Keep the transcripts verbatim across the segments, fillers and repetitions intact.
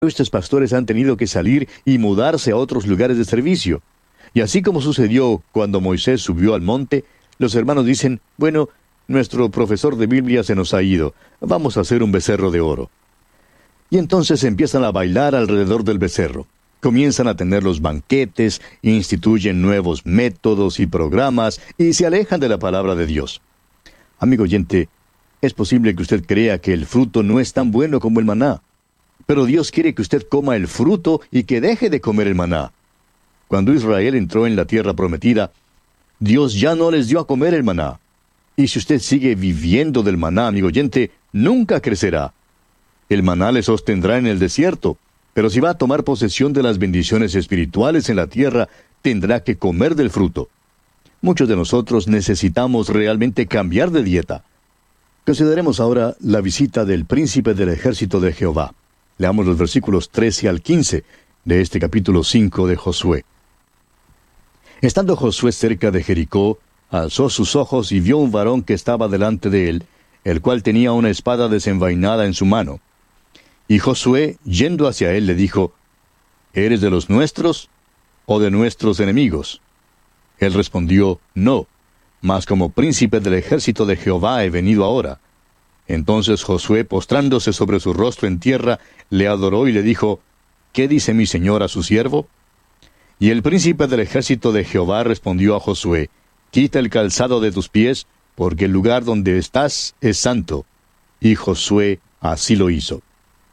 Estos pastores han tenido que salir y mudarse a otros lugares de servicio. Y así como sucedió cuando Moisés subió al monte, los hermanos dicen, bueno, nuestro profesor de Biblia se nos ha ido, vamos a hacer un becerro de oro. Y entonces empiezan a bailar alrededor del becerro. Comienzan a tener los banquetes, instituyen nuevos métodos y programas y se alejan de la palabra de Dios. Amigo oyente, es posible que usted crea que el fruto no es tan bueno como el maná. Pero Dios quiere que usted coma el fruto y que deje de comer el maná. Cuando Israel entró en la tierra prometida, Dios ya no les dio a comer el maná. Y si usted sigue viviendo del maná, amigo oyente, nunca crecerá. El maná le sostendrá en el desierto, pero si va a tomar posesión de las bendiciones espirituales en la tierra, tendrá que comer del fruto. Muchos de nosotros necesitamos realmente cambiar de dieta. Consideremos ahora la visita del príncipe del ejército de Jehová. Leamos los versículos trece al quince de este capítulo cinco de Josué. Estando Josué cerca de Jericó, alzó sus ojos y vio un varón que estaba delante de él, el cual tenía una espada desenvainada en su mano. Y Josué, yendo hacia él, le dijo, ¿eres de los nuestros o de nuestros enemigos? Él respondió, no, mas como príncipe del ejército de Jehová he venido ahora. Entonces Josué, postrándose sobre su rostro en tierra, le adoró y le dijo, ¿qué dice mi señor a su siervo? Y el príncipe del ejército de Jehová respondió a Josué, quita el calzado de tus pies, porque el lugar donde estás es santo. Y Josué así lo hizo.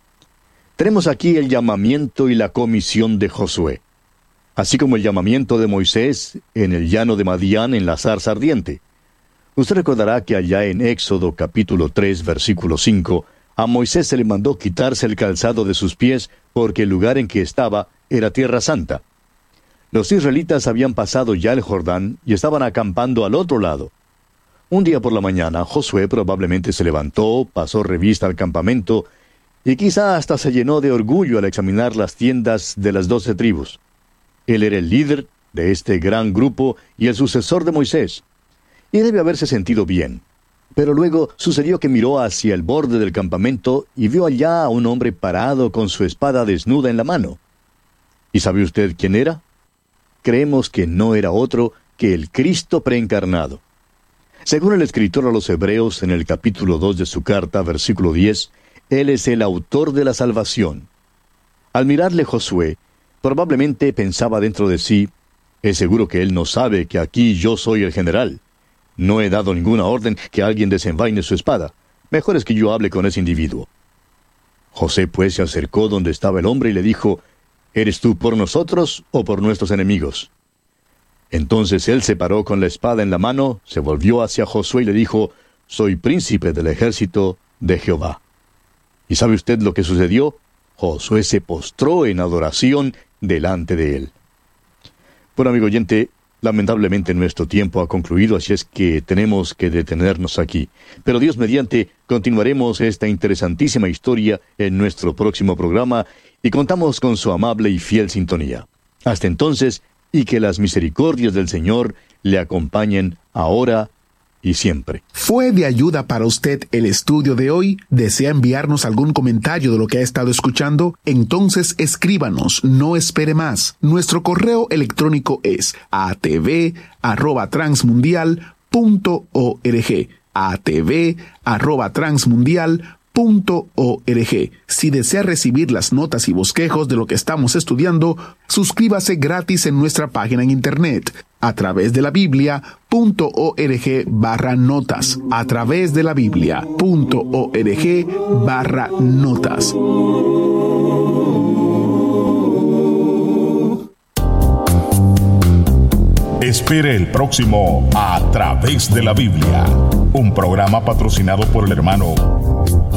Tenemos aquí el llamamiento y la comisión de Josué, así como el llamamiento de Moisés en el llano de Madián en la zarza ardiente. Usted recordará que allá en Éxodo capítulo tres, versículo cinco, a Moisés se le mandó quitarse el calzado de sus pies porque el lugar en que estaba era tierra santa. Los israelitas habían pasado ya el Jordán y estaban acampando al otro lado. Un día por la mañana, Josué probablemente se levantó, pasó revista al campamento, y quizá hasta se llenó de orgullo al examinar las tiendas de las doce tribus. Él era el líder de este gran grupo y el sucesor de Moisés, y debe haberse sentido bien. Pero luego sucedió que miró hacia el borde del campamento y vio allá a un hombre parado con su espada desnuda en la mano. ¿Y sabe usted quién era? Creemos que no era otro que el Cristo preencarnado. Según el escritor a los Hebreos en el capítulo dos de su carta, versículo diez, Él es el autor de la salvación. Al mirarle Josué, probablemente pensaba dentro de sí, es seguro que él no sabe que aquí yo soy el general. No he dado ninguna orden que alguien desenvaine su espada. Mejor es que yo hable con ese individuo. José pues se acercó donde estaba el hombre y le dijo, ¿eres tú por nosotros o por nuestros enemigos? Entonces él se paró con la espada en la mano, se volvió hacia Josué y le dijo, soy príncipe del ejército de Jehová. ¿Y sabe usted lo que sucedió? Josué se postró en adoración delante de él. Bueno, amigo oyente, lamentablemente nuestro tiempo ha concluido, así es que tenemos que detenernos aquí. Pero Dios mediante, continuaremos esta interesantísima historia en nuestro próximo programa y contamos con su amable y fiel sintonía. Hasta entonces, y que las misericordias del Señor le acompañen ahora y siempre. ¿Fue de ayuda para usted el estudio de hoy? ¿Desea enviarnos algún comentario de lo que ha estado escuchando? Entonces escríbanos, no espere más. Nuestro correo electrónico es a t v arroba transmundial punto org. a t v arroba transmundial punto org. Si desea recibir las notas y bosquejos de lo que estamos estudiando, suscríbase gratis en nuestra página en internet, a través de la Biblia punto org barra notas, a través de la Biblia punto org barra notas. Espere el próximo A Través de la Biblia, un programa patrocinado por el hermano